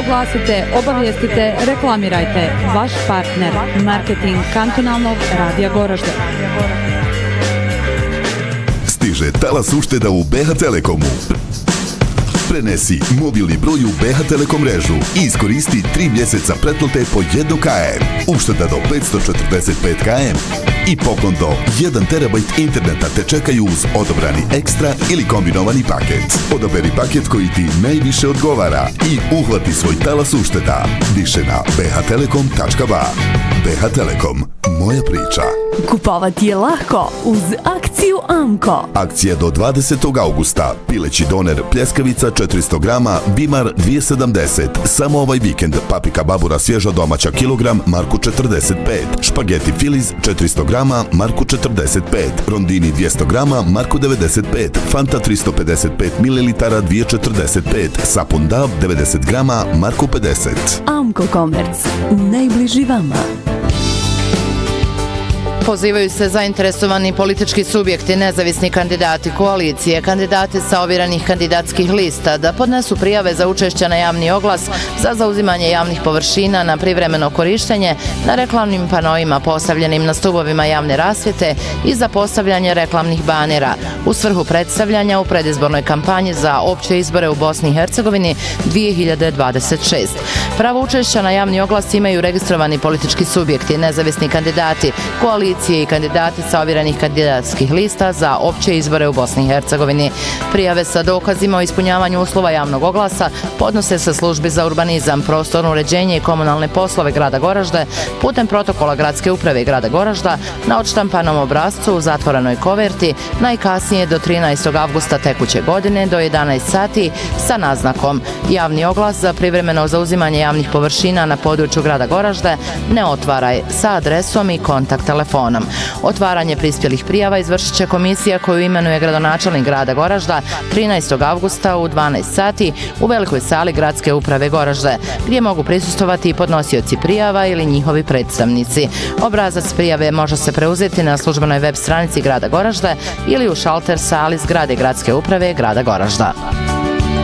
oglasite, obavijestite, reklamirajte. Vaš partner, marketing kantonalnog radija Goražde. Stiže talas ušteda u BH Telekomu. Prenesi mobilni broj u BH Telekom mrežu i iskoristi 3 mjeseca pretplate po 1 km. Ušteda do 545 km i poklon do 1 terabajt interneta te čekaju uz odobrani ekstra ili kombinovani paket. Odaberi paket koji ti najviše odgovara i uhvati svoj talas ušteda. Više na bhtelekom.ba. BH Telekom. Moja priča. Kupovati je lako uz akciju Amko. Akcija do 20. augusta. Pileći doner pljeskavica 400 grama, Bimar 2,70. Samo ovaj vikend paprika babura svježa domaća kilogram, marku 45. Špageti Filiz 400 grama, marku 45. Rondini 200 grama, marku 95. Fanta 355 ml 2,45. Sapun Dav 90 grama, marku 50. Amko Komerc. Najbliži vama. Pozivaju se zainteresovani politički subjekti, nezavisni kandidati koalicije, kandidati sa ovjeranih kandidatskih lista da podnesu prijave za učešće na javni oglas za zauzimanje javnih površina na privremeno korištenje na reklamnim panoima postavljenim na stubovima javne rasvjete i za postavljanje reklamnih banera u svrhu predstavljanja u predizbornoj kampanji za opće izbore u Bosni i Hercegovini 2026. Pravo učešća na javni oglas imaju registrovani politički subjekti, nezavisni kandidati, koalicije i kandidati sa ovjeranih kandidatskih lista za opće izbore u Bosni i Hercegovini. Prijave sa dokazima o ispunjavanju uslova javnog oglasa podnose se službi za urbanizam, prostorno uređenje i komunalne poslove grada Goražde putem protokola gradske uprave grada Goražda na odštampanom obrascu u zatvorenoj koverti najkasnije do 13. avgusta tekuće godine do 11 sati sa naznakom javni oglas za privremeno zauzimanje javnih površina na području grada Goražde ne otvaraj sa adresom i kontakt telefonom. Otvaranje prispjelih prijava izvršit će komisija koju imenuje gradonačelnik grada Goražda 13. avgusta u 12 sati u velikoj sali gradske uprave Goražde, gdje mogu prisustovati i podnosioci prijava ili njihovi predstavnici. Obrazac prijave može se preuzeti na službenoj web stranici grada Goražde ili u šalter sali zgrade gradske uprave grada Goražda.